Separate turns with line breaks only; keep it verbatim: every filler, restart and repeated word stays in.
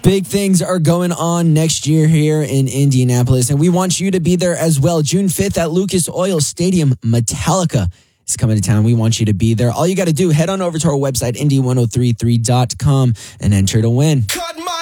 Big things are going on next year here in Indianapolis, and we want you to be there as well. June fifth at Lucas Oil Stadium, Metallica is coming to town. We want you to be there. All you got to do, head on over to our website, indy ten thirty-three dot com, and enter to win. Cut